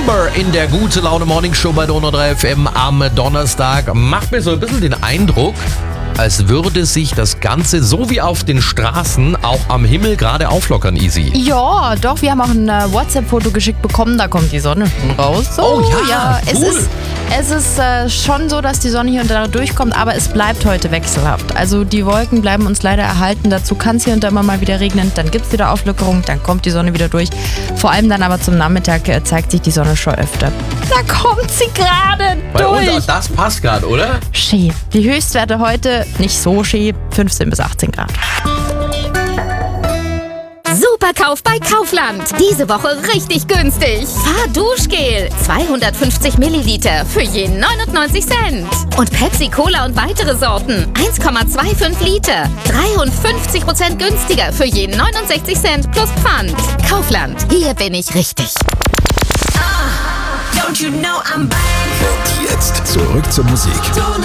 Number in der Gute Laune Morning Show bei Donau 3 FM am Donnerstag. Macht mir so ein bisschen den Eindruck, als würde sich das Ganze so wie auf den Straßen auch am Himmel gerade auflockern, Easy. Ja, doch, wir haben auch ein WhatsApp-Foto geschickt bekommen, da kommt die Sonne schon raus. Oh ja, cool. Es ist schon so, dass die Sonne hier und da durchkommt, aber es bleibt heute wechselhaft. Also die Wolken bleiben uns leider erhalten, dazu kann es hier und da immer mal wieder regnen, dann gibt es wieder Auflockerung, dann kommt die Sonne wieder durch. Vor allem dann aber zum Nachmittag zeigt sich die Sonne schon öfter. Da kommt sie gerade durch. Und das passt gerade, oder? Schön. Die Höchstwerte heute nicht so schön, 15 bis 18 Grad. Superkauf bei Kaufland. Diese Woche richtig günstig. Fahrduschgel 250 Milliliter für je 99 Cent. Und Pepsi Cola und weitere Sorten 1,25 Liter. 53% günstiger für je 69 Cent plus Pfand. Kaufland, hier bin ich richtig. Don't you know I'm back? Und jetzt zurück zur Musik.